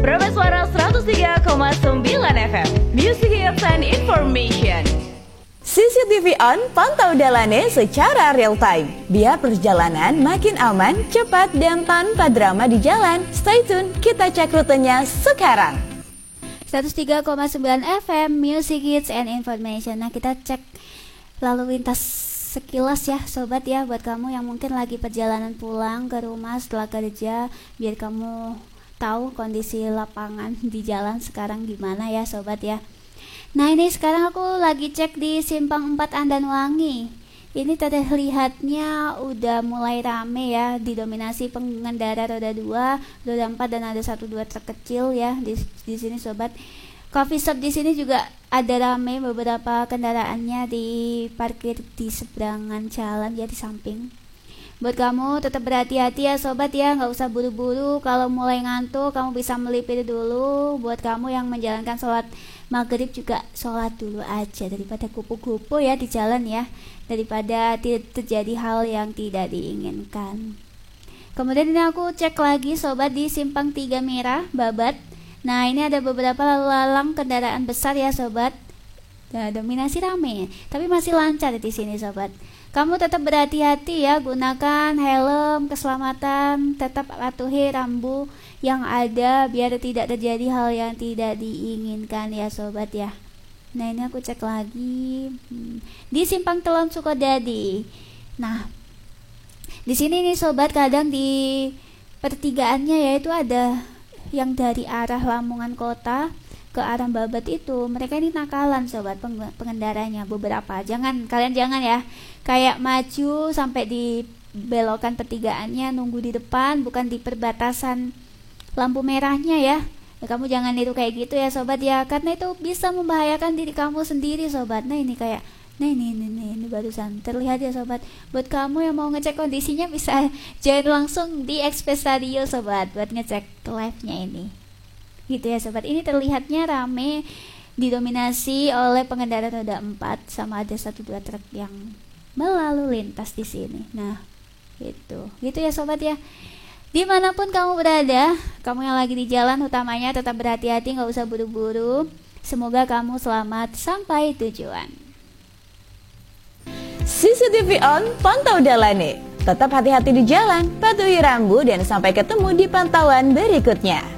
Permai Suara 103,9 FM, Music Hits and Information. CCTV on, pantau Dalane secara real time. Biar perjalanan makin aman, cepat, dan tanpa drama di jalan. Stay tune, kita cek rutenya sekarang. 103,9 FM, Music Hits and Information. Nah, kita cek lalu lintas sekilas ya sobat ya, buat kamu yang mungkin lagi perjalanan pulang ke rumah setelah kerja, biar kamu tahu kondisi lapangan di jalan sekarang gimana ya sobat ya. Nah, ini sekarang aku lagi cek di Simpang 4 Andanwangi. Ini terlihatnya udah mulai rame ya, didominasi pengendara roda 2, roda 4, dan ada 1-2 truk kecil ya di sini sobat. Coffee shop di sini juga ada rame, beberapa kendaraannya diparkir di seberangan jalan ya, di samping. Buat kamu tetap berhati-hati ya sobat ya, nggak usah buru-buru. Kalau mulai ngantuk kamu bisa melipir dulu. Buat kamu yang menjalankan sholat maghrib juga sholat dulu aja, daripada kupu-kupu ya di jalan ya, daripada terjadi hal yang tidak diinginkan. Kemudian ini aku cek lagi sobat di Simpang 3 Merah Babat. Nah, ini ada beberapa lalu lalang kendaraan besar ya sobat. Nah, dominasi rame, tapi masih lancar di sini sobat. Kamu tetap berhati-hati ya, gunakan helm keselamatan, tetap patuhi rambu yang ada biar tidak terjadi hal yang tidak diinginkan ya sobat ya. Nah, ini aku cek lagi di Simpang Telon Sukodadi. Nah, di sini nih sobat, kadang di pertigaannya yaitu ada yang dari arah Lamongan Kota ke arah Babat itu, mereka ini nakalan sobat pengendaranya beberapa. Kalian jangan ya kayak maju sampai di belokan pertigaannya, nunggu di depan bukan di perbatasan lampu merahnya ya. Kamu jangan itu kayak gitu ya sobat ya, karena itu bisa membahayakan diri kamu sendiri sobat. Nah, ini kayak ini barusan terlihat ya sobat. Buat kamu yang mau ngecek kondisinya bisa join langsung di Express Radio sobat buat ngecek live-nya ini. Gitu ya sobat. Ini terlihatnya rame, didominasi oleh pengendara roda 4 sama ada 1-2 truk yang melalu lintas di sini. Nah, gitu ya sobat ya. Dimanapun kamu berada, kamu yang lagi di jalan utamanya tetap berhati-hati, nggak usah buru-buru. Semoga kamu selamat sampai tujuan. CCTV on, pantau Dalane. Tetap hati-hati di jalan, patuhi rambu, dan sampai ketemu di pantauan berikutnya.